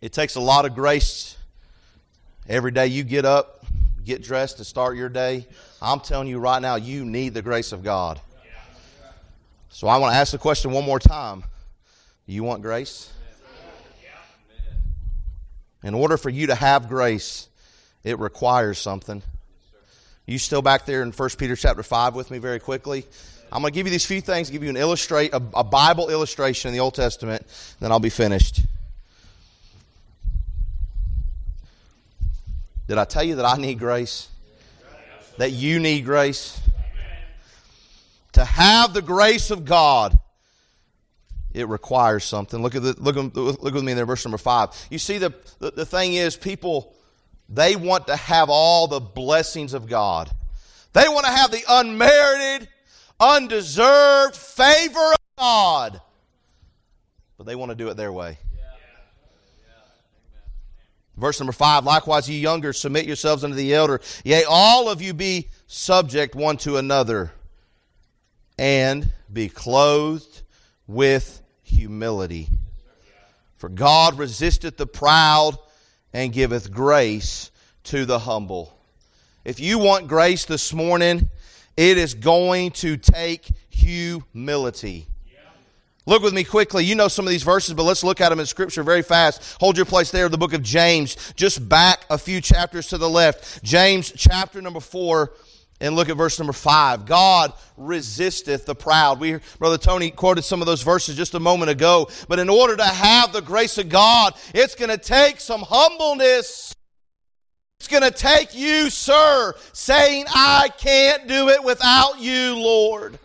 It takes a lot of grace every day you get up, get dressed to start your day. I'm telling you right now, you need the grace of God. So I want to ask the question one more time. Do you want grace? In order for you to have grace, it requires something. You still back there in 1 Peter chapter 5 with me very quickly? I'm going to give you these few things, give you a Bible illustration in the Old Testament, then I'll be finished. Did I tell you that I need grace? That you need grace? To have the grace of God, it requires something. Look with me there, verse number 5. You see, the thing is, people, they want to have all the blessings of God. They want to have the unmerited, undeserved favor of God. But they want to do it their way. Verse number 5, likewise, ye younger, submit yourselves unto the elder. Yea, all of you be subject one to another, and be clothed with humility. For God resisteth the proud, and giveth grace to the humble. If you want grace this morning, it is going to take humility. Look with me quickly. You know some of these verses, but let's look at them in Scripture very fast. Hold your place there in the book of James. Just back a few chapters to the left. James chapter number 4, and look at verse number 5. God resisteth the proud. Brother Tony quoted some of those verses just a moment ago. But in order to have the grace of God, it's going to take some humbleness. It's going to take you, sir, saying, I can't do it without you, Lord.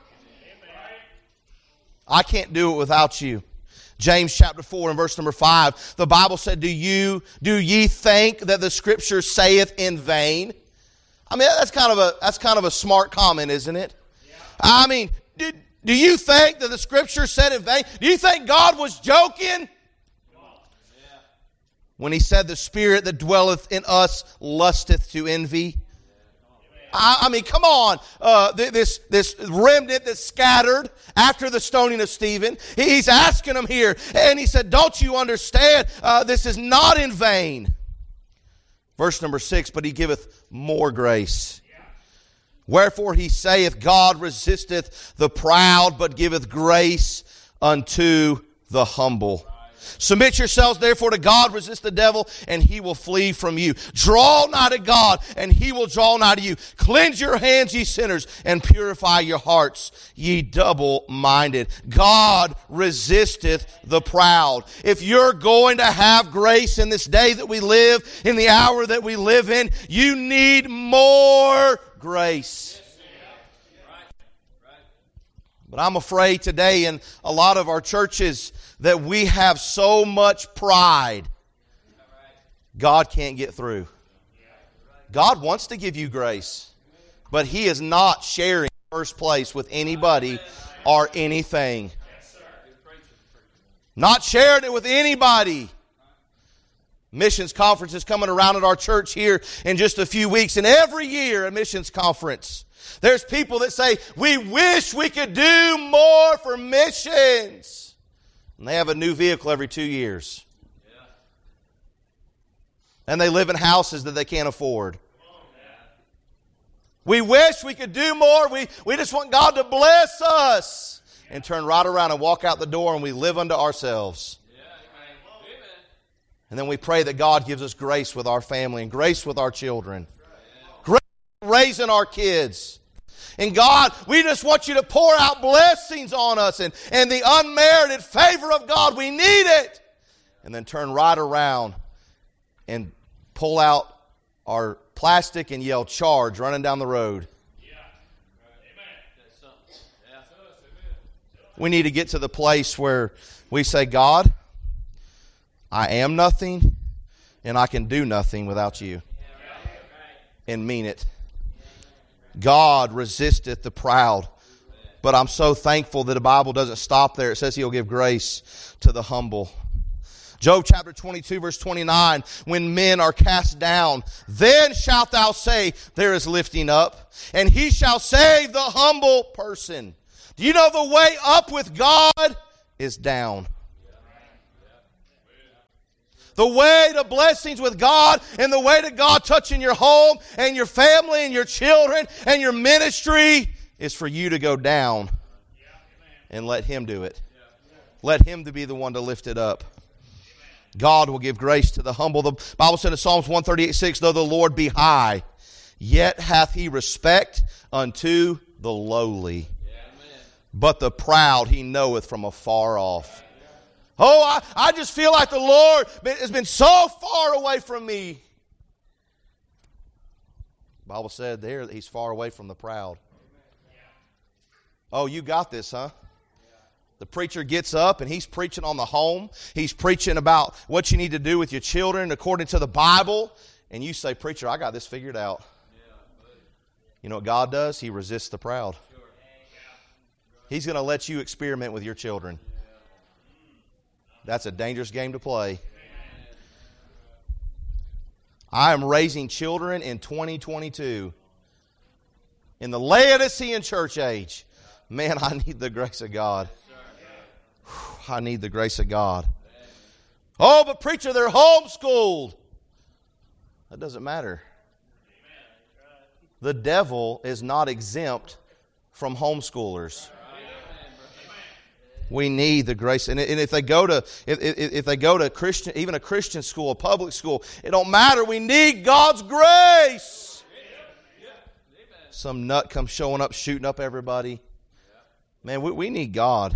I can't do it without you. James chapter 4 and verse number 5. The Bible said, Do ye think that the Scripture saith in vain? I mean, that's kind of a smart comment, isn't it? Yeah. I mean, do you think that the Scripture said in vain? Do you think God was joking? When He said, the Spirit that dwelleth in us lusteth to envy? I mean, come on. This remnant that's scattered after the stoning of Stephen, he's asking them here. And he said, don't you understand? This is not in vain. Verse number 6, but He giveth more grace. Wherefore He saith, God resisteth the proud, but giveth grace unto the humble. Submit yourselves therefore to God, resist the devil, and he will flee from you. Draw nigh to God, and He will draw nigh to you. Cleanse your hands, ye sinners, and purify your hearts, ye double-minded. God resisteth the proud. If you're going to have grace in this day that we live, in the hour that we live in, you need more grace. But I'm afraid today in a lot of our churches that we have so much pride, God can't get through. God wants to give you grace, but He is not sharing first place with anybody or anything. Not sharing it with anybody. Missions conference is coming around at our church here in just a few weeks, and every year a missions conference, there's people that say, we wish we could do more for missions. And they have a new vehicle every 2 years. And they live in houses that they can't afford. We wish we could do more. We just want God to bless us. And turn right around and walk out the door and we live unto ourselves. And then we pray that God gives us grace with our family and grace with our children. Grace raising our kids. And God, we just want you to pour out blessings on us and the unmerited favor of God. We need it. And then turn right around and pull out our plastic and yell, charge, running down the road. We need to get to the place where we say, God, I am nothing and I can do nothing without you. And mean it. God resisteth the proud. But I'm so thankful that the Bible doesn't stop there. It says He'll give grace to the humble. Job chapter 22 verse 29, when men are cast down, then shalt thou say, there is lifting up, and He shall save the humble person. Do you know the way up with God is down? The way to blessings with God and the way to God touching your home and your family and your children and your ministry is for you to go down and let Him do it. Let Him to be the one to lift it up. God will give grace to the humble. The Bible said in Psalms 138:6, though the Lord be high, yet hath He respect unto the lowly. But the proud He knoweth from afar off. Oh, I just feel like the Lord has been so far away from me. The Bible said there that He's far away from the proud. Oh, you got this, huh? The preacher gets up and he's preaching on the home. He's preaching about what you need to do with your children according to the Bible. And you say, preacher, I got this figured out. You know what God does? He resists the proud. He's going to let you experiment with your children. That's a dangerous game to play. I am raising children in 2022 in the Laodicean church age. Man, I need the grace of God. I need the grace of God. Oh, but preacher, they're homeschooled. That doesn't matter. The devil is not exempt from homeschoolers. We need the grace, and if they go to Christian, even a Christian school, a public school, it don't matter. We need God's grace. Some nut comes showing up, shooting up everybody. Man, we need God.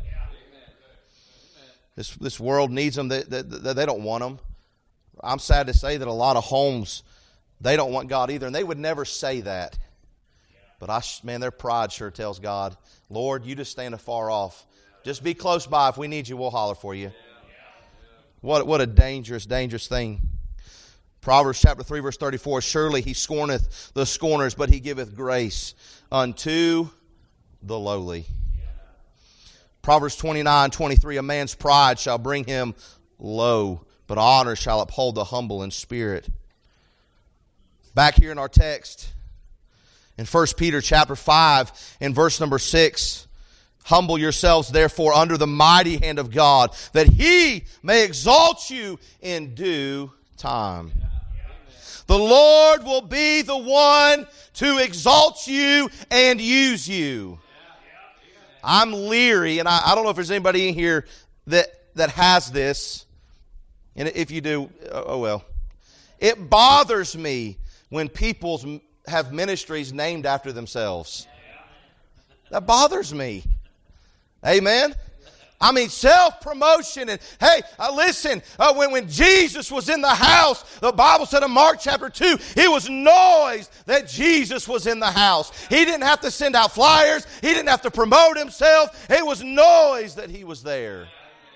This world needs them. They don't want them. I'm sad to say that a lot of homes, they don't want God either, and they would never say that. But man, their pride sure tells God, Lord, you just stand afar off. Just be close by. If we need you, we'll holler for you. What a dangerous, dangerous thing. Proverbs chapter 3, verse 34, surely He scorneth the scorners, but He giveth grace unto the lowly. Proverbs 29:23, a man's pride shall bring him low, but honor shall uphold the humble in spirit. Back here in our text, in 1 Peter chapter 5, in verse number 6, humble yourselves, therefore, under the mighty hand of God, that He may exalt you in due time. The Lord will be the one to exalt you and use you. I'm leery, and I don't know if there's anybody in here that has this. And if you do, oh well. It bothers me when people have ministries named after themselves. That bothers me. Amen? I mean, self-promotion. And hey, listen, when Jesus was in the house, the Bible said in Mark chapter 2, it was noise that Jesus was in the house. He didn't have to send out flyers. He didn't have to promote Himself. It was noise that He was there.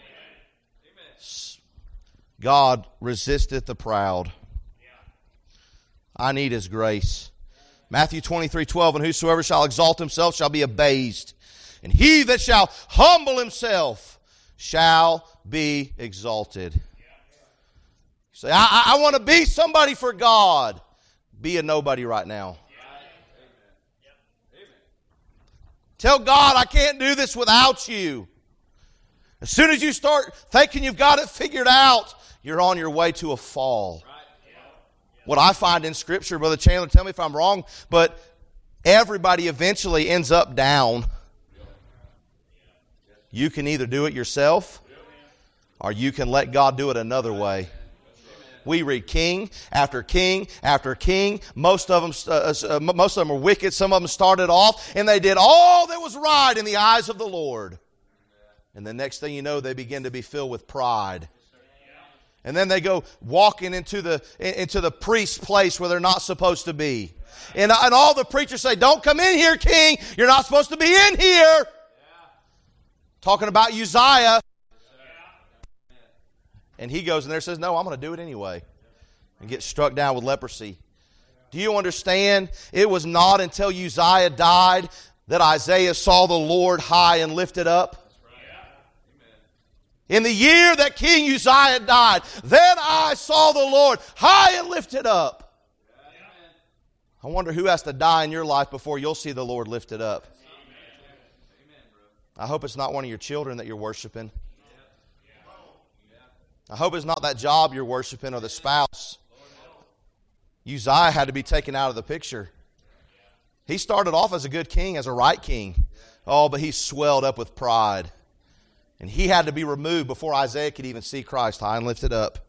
God resisteth the proud. I need His grace. Matthew 23:12, and whosoever shall exalt himself shall be abased. And he that shall humble himself shall be exalted. Say, I want to be somebody for God. Be a nobody right now. Tell God, I can't do this without you. As soon as you start thinking you've got it figured out, you're on your way to a fall. What I find in Scripture, Brother Chandler, tell me if I'm wrong, but everybody eventually ends up down. You can either do it yourself, or you can let God do it another way. We read king after king after king. Most of them are wicked. Some of them started off, and they did all that was right in the eyes of the Lord. And the next thing you know, they begin to be filled with pride. And then they go walking into the priest's place where they're not supposed to be. And all the preachers say, don't come in here, king. You're not supposed to be in here. Talking about Uzziah. And he goes in there and says, no, I'm going to do it anyway. And gets struck down with leprosy. Do you understand? It was not until Uzziah died that Isaiah saw the Lord high and lifted up. In the year that King Uzziah died, then I saw the Lord high and lifted up. I wonder who has to die in your life before you'll see the Lord lifted up. I hope it's not one of your children that you're worshiping. I hope it's not that job you're worshiping or the spouse. Uzziah had to be taken out of the picture. He started off as a good king, as a right king. Oh, but he swelled up with pride. And he had to be removed before Isaiah could even see Christ high and lifted up.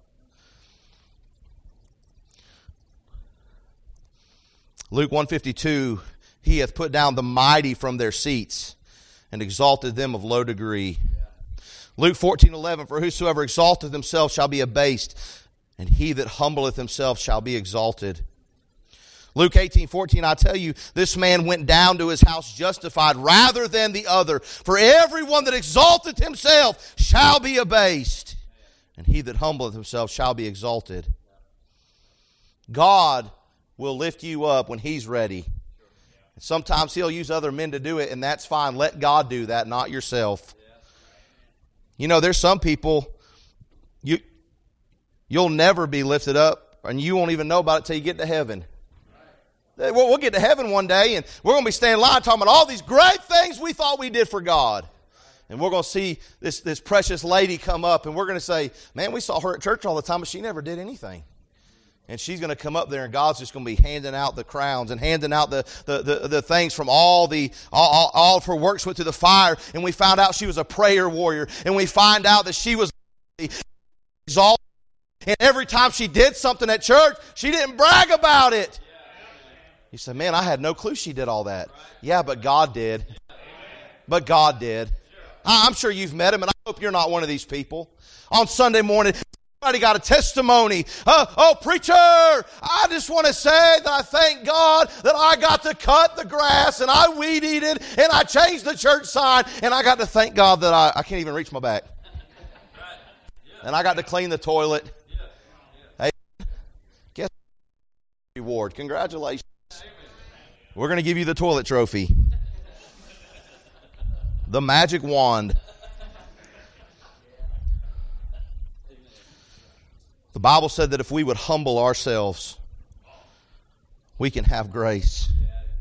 Luke 152, he hath put down the mighty from their seats and exalted them of low degree. Luke 14:11, for whosoever exalteth himself shall be abased, and he that humbleth himself shall be exalted. Luke 18:14, I tell you, this man went down to his house justified rather than the other. For everyone that exalteth himself shall be abased, and he that humbleth himself shall be exalted. God will lift you up when He's ready. Sometimes He'll use other men to do it, and that's fine. Let God do that, not yourself. You know, there's some people, you'll never be lifted up, and you won't even know about it till you get to heaven. We'll get to heaven one day, and we're going to be standing in line talking about all these great things we thought we did for God. And we're going to see this precious lady come up, and we're going to say, man, we saw her at church all the time, but she never did anything. And she's going to come up there, and God's just going to be handing out the crowns and handing out the things from all of her works went through the fire. And we found out she was a prayer warrior. And we find out that she was exalted. And every time she did something at church, she didn't brag about it. You say, man, I had no clue she did all that. Yeah, but God did. But God did. I'm sure you've met Him, and I hope you're not one of these people. On Sunday morning, somebody got a testimony. Oh, preacher, I just want to say that I thank God that I got to cut the grass and I weed eated and I changed the church sign, and I got to thank God that I can't even reach my back. And I got to clean the toilet. Hey, guess reward. Congratulations. We're going to give you the toilet trophy. The magic wand. The Bible said that if we would humble ourselves, we can have grace.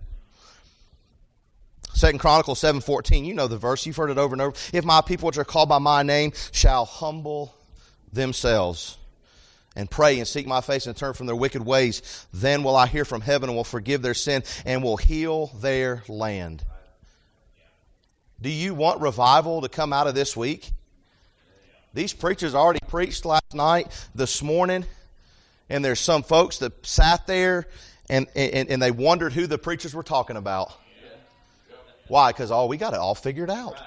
2 Chronicles 7:14, you know the verse, you've heard it over and over. If my people which are called by my name shall humble themselves and pray and seek my face and turn from their wicked ways, then will I hear from heaven and will forgive their sin and will heal their land. Do you want revival to come out of this week? These preachers already preached last night, this morning, and there's some folks that sat there and they wondered who the preachers were talking about. Why? Because we got it all figured out.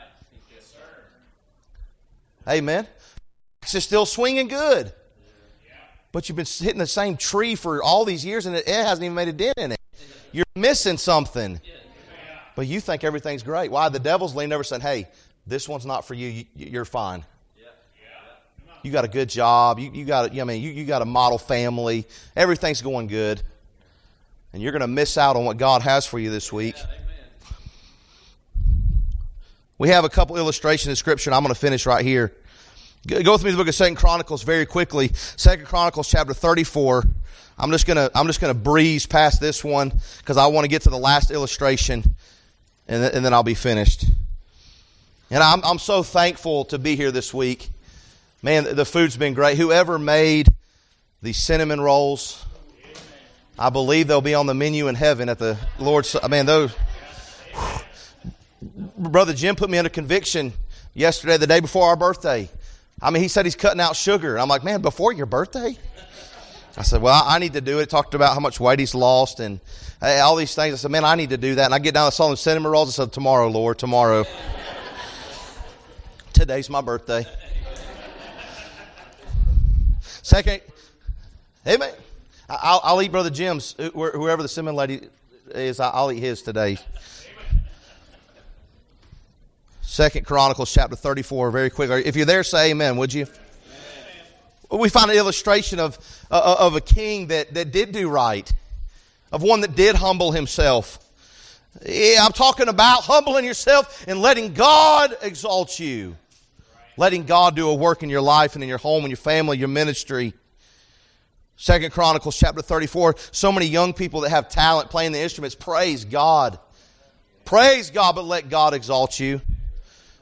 Amen. It's still swinging good. But you've been hitting the same tree for all these years and it hasn't even made a dent in it. You're missing something. But you think everything's great. Why? The devil's leaned over saying, hey, this one's not for you. You're fine. You got a good job. You got a model family. Everything's going good. And you're going to miss out on what God has for you this week. We have a couple illustrations in Scripture, and I'm going to finish right here. Go with me to the book of 2 Chronicles very quickly. 2 Chronicles chapter 34. I'm just gonna breeze past this one because I want to get to the last illustration, and then I'll be finished. And I'm so thankful to be here this week. Man, the food's been great. Whoever made the cinnamon rolls, I believe they'll be on the menu in heaven at the Lord's. Those. Brother Jim put me under conviction yesterday, the day before our birthday. He said he's cutting out sugar. And I'm like, man, before your birthday? I said, well, I need to do it. Talked about how much weight he's lost and all these things. I said, man, I need to do that. And I get down and saw them cinnamon rolls. I said, tomorrow, Lord, tomorrow. Today's my birthday. Second, amen. I'll eat Brother Jim's, whoever the cinnamon lady is, I'll eat his today. 2 Chronicles chapter 34, very quickly. If you're there, say amen, would you? Amen. We find an illustration of a king that did do right, of one that did humble himself. Yeah, I'm talking about humbling yourself and letting God exalt you. Letting God do a work in your life and in your home and your family, your ministry. 2 Chronicles chapter 34, so many young people that have talent playing the instruments, praise God. Praise God, but let God exalt you.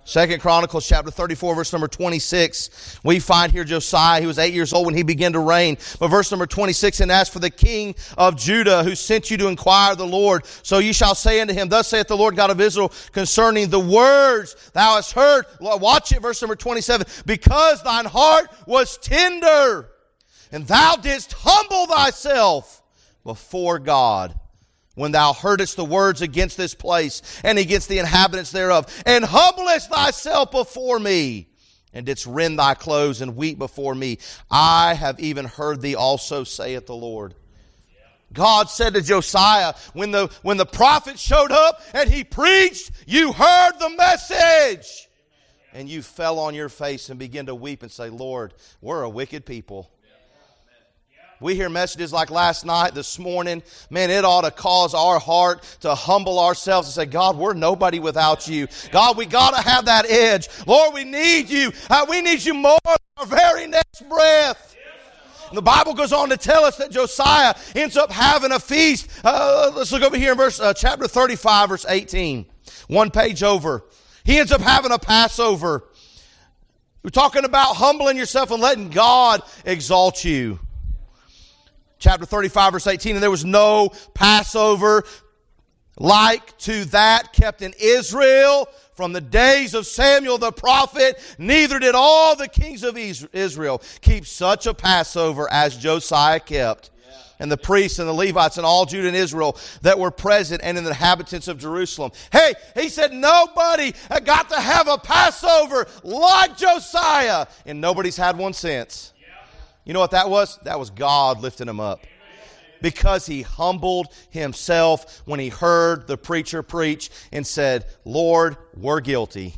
2 Chronicles chapter 34, verse number 26. We find here Josiah, he was 8 years old when he began to reign. But verse number 26, and as for the king of Judah, who sent you to inquire of the Lord, so you shall say unto him, thus saith the Lord God of Israel, concerning the words thou hast heard. Watch it, verse number 27. Because thine heart was tender, and thou didst humble thyself before God, when thou heardest the words against this place and against the inhabitants thereof, and humblest thyself before me, and didst rend thy clothes and weep before me, I have even heard thee also, saith the Lord. God said to Josiah, when the prophet showed up and he preached, you heard the message, and you fell on your face and began to weep and say, Lord, we're a wicked people. We hear messages like last night, this morning. Man, it ought to cause our heart to humble ourselves and say, God, we're nobody without you. God, we got to have that edge. Lord, we need you. We need you more than our very next breath. And the Bible goes on to tell us that Josiah ends up having a feast. Let's look over here in chapter 35, verse 18. One page over. He ends up having a Passover. We're talking about humbling yourself and letting God exalt you. Chapter 35, verse 18, and there was no Passover like to that kept in Israel from the days of Samuel the prophet, neither did all the kings of Israel keep such a Passover as Josiah kept. And the priests and the Levites and all Judah and Israel that were present and in the inhabitants of Jerusalem. Hey, he said nobody got to have a Passover like Josiah, and nobody's had one since. You know what that was? That was God lifting him up. Because he humbled himself when he heard the preacher preach and said, Lord, we're guilty.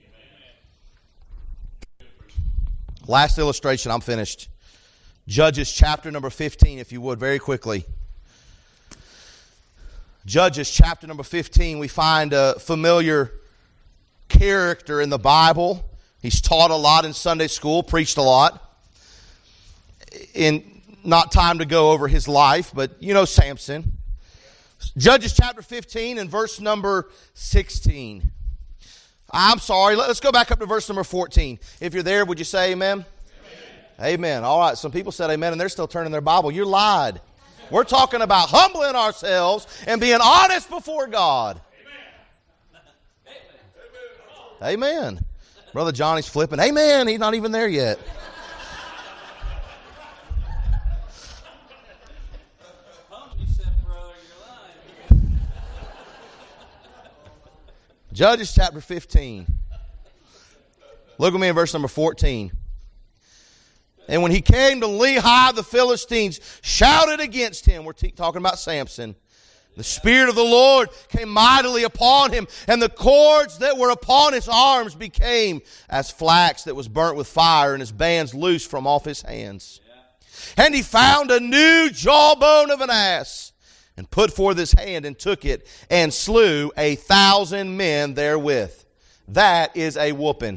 Last illustration, I'm finished. Judges chapter number 15, if you would, very quickly. Judges chapter number 15, we find a familiar character in the Bible. He's taught a lot in Sunday school, preached a lot. Not time to go over his life, but you know Samson. Judges chapter 15 and verse number 16. I'm sorry, let's go back up to verse number 14. If you're there, would you say amen? Amen. All right, some people said amen and they're still turning their Bible. You lied. We're talking about humbling ourselves and being honest before God. Amen. Brother Johnny's flipping. Amen. He's not even there yet. Judges chapter 15. Look at me in verse number 14. And when he came to Lehi, the Philistines shouted against him. We're talking about Samson. The Spirit of the Lord came mightily upon him, and the cords that were upon his arms became as flax that was burnt with fire, and his bands loosed from off his hands. And he found a new jawbone of an ass, and put forth his hand and took it, and slew 1,000 men therewith. That is a whooping.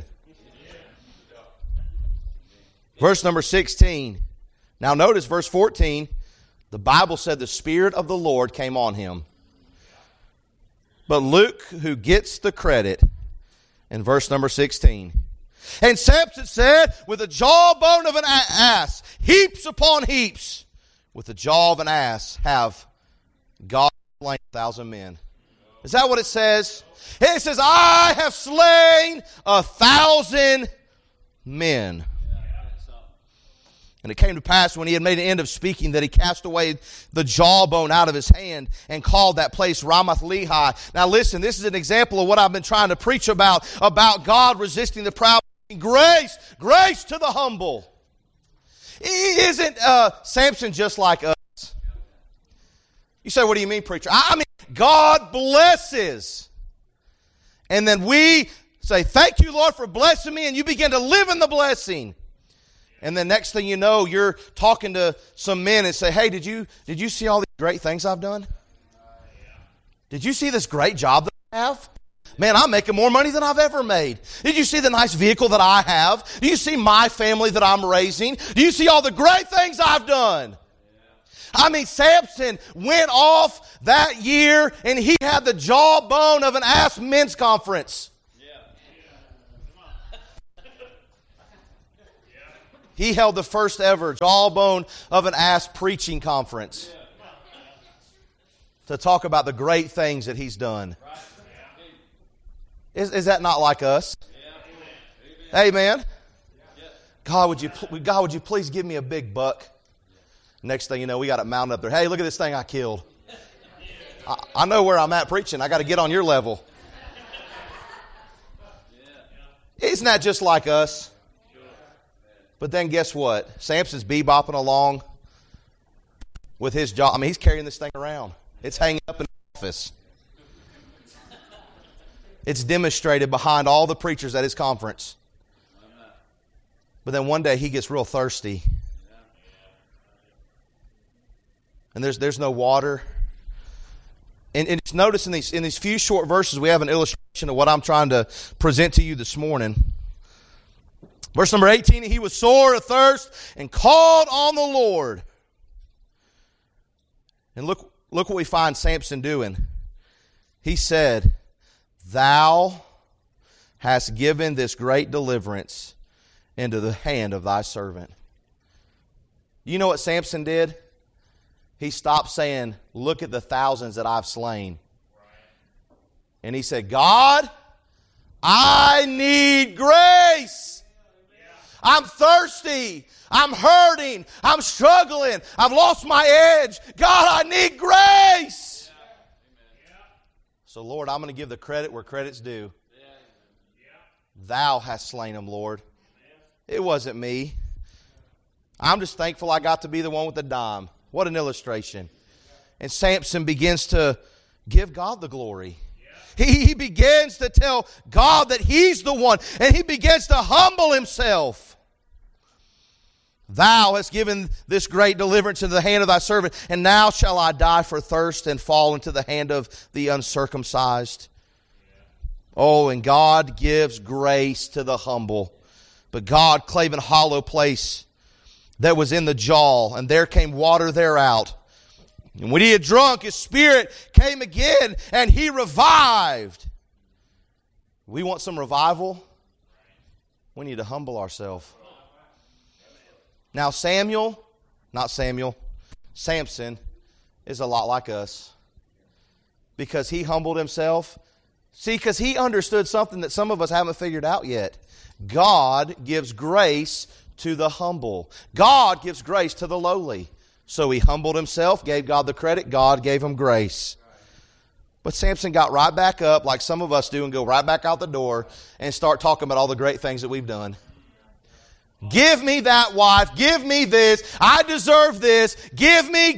Verse number 16. Now notice verse 14. The Bible said the Spirit of the Lord came on him. But Luke, who gets the credit, in verse number 16. And Samson said, with the jawbone of an ass, heaps upon heaps, with the jaw of an ass have God slain 1,000 men. Is that what it says? It says, I have slain 1,000 men. And it came to pass when he had made an end of speaking that he cast away the jawbone out of his hand and called that place Ramath Lehi. Now listen, this is an example of what I've been trying to preach about God resisting the proud. Grace to the humble. Isn't Samson just like us? You say, what do you mean, preacher? I mean, God blesses. And then we say, thank you, Lord, for blessing me. And you begin to live in the blessing. And then next thing you know, you're talking to some men and say, hey, did you see all these great things I've done? Did you see this great job that I have? Man, I'm making more money than I've ever made. Did you see the nice vehicle that I have? Do you see my family that I'm raising? Do you see all the great things I've done? I mean, Samson went off that year and he had the jawbone of an ass men's conference. He held the first ever Jawbone of an Ass preaching conference to talk about the great things that he's done. Is that not like us? Amen. God, would you please give me a big buck? Next thing you know, we got it mounted up there. Hey, look at this thing I killed. I know where I'm at preaching. I got to get on your level. Isn't that just like us? But then guess what? Samson's bebopping along with his job. I mean, he's carrying this thing around. It's hanging up in the office. It's demonstrated behind all the preachers at his conference. But then one day he gets real thirsty. And there's no water. And notice in these few short verses we have an illustration of what I'm trying to present to you this morning. Verse number 18, he was sore athirst and called on the Lord. And look what we find Samson doing. He said, Thou hast given this great deliverance into the hand of thy servant. You know what Samson did? He stopped saying, look at the thousands that I've slain. And he said, God, I need grace. I'm thirsty. I'm hurting. I'm struggling. I've lost my edge. God, I need grace. So, Lord, I'm going to give the credit where credit's due. Thou hast slain him, Lord. It wasn't me. I'm just thankful I got to be the one with the dime. What an illustration. And Samson begins to give God the glory. He begins to tell God that he's the one. And he begins to humble himself. Thou hast given this great deliverance into the hand of thy servant, and now shall I die for thirst and fall into the hand of the uncircumcised. Oh, and God gives grace to the humble. But God clave an hollow place that was in the jaw, and there came water thereout. And when he had drunk, his spirit came again, and he revived. We want some revival? We need to humble ourselves. Now Samson is a lot like us. Because he humbled himself. See, because he understood something that some of us haven't figured out yet. God gives grace to the humble. God gives grace to the lowly. So he humbled himself, gave God the credit, God gave him grace. But Samson got right back up like some of us do and go right back out the door and start talking about all the great things that we've done. Give me that wife. Give me this. I deserve this. Give me.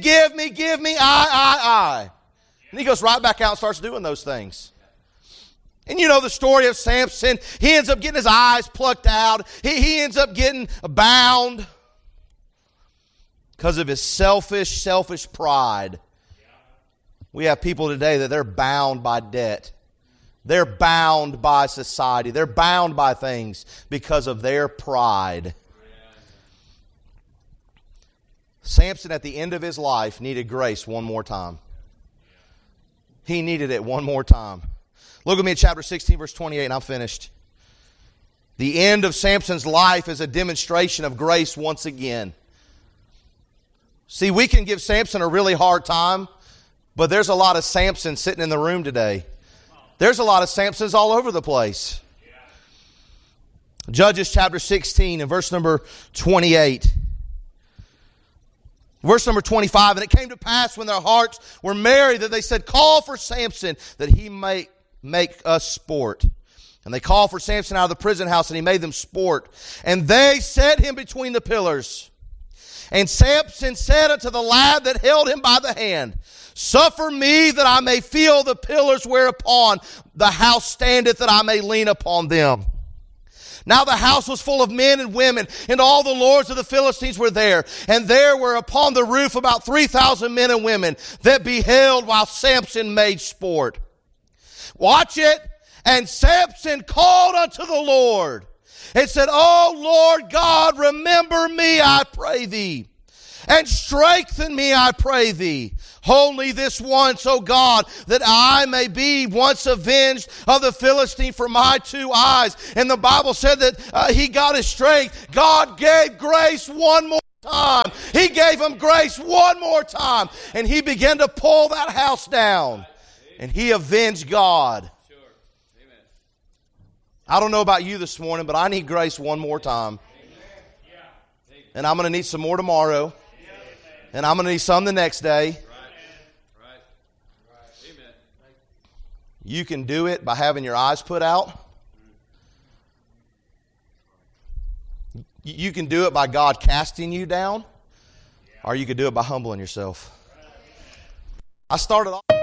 I. And he goes right back out and starts doing those things. And you know the story of Samson. He ends up getting his eyes plucked out. He ends up getting bound because of his selfish pride. We have people today that they're bound by debt. They're bound by society. They're bound by things because of their pride. Samson, at the end of his life, needed grace one more time. He needed it one more time. Look at me at chapter 16, verse 28, and I'm finished. The end of Samson's life is a demonstration of grace once again. See, we can give Samson a really hard time, but there's a lot of Samson sitting in the room today. There's a lot of Samsons all over the place. Judges chapter 16 and verse number 28. Verse number 25, and it came to pass when their hearts were merry that they said, call for Samson that he may make us sport. And they called for Samson out of the prison house, and he made them sport. And they set him between the pillars. And Samson said unto the lad that held him by the hand, suffer me that I may feel the pillars whereupon the house standeth, that I may lean upon them. Now the house was full of men and women, and all the lords of the Philistines were there. And there were upon the roof about 3,000 men and women that beheld while Samson made sport. Watch it. And Samson called unto the Lord and said, O Lord God, remember me, I pray thee, And strengthen me, I pray thee, only this once, O God, that I may be once avenged of the Philistine for my 2 eyes. And the Bible said that he got his strength. God gave grace one more time. He gave him grace one more time. And he began to pull that house down. And he avenged God. I don't know about you this morning, but I need grace one more time. And I'm going to need some more tomorrow. And I'm going to need some the next day. You can do it by having your eyes put out. You can do it by God casting you down. Or you can do it by humbling yourself. I started off...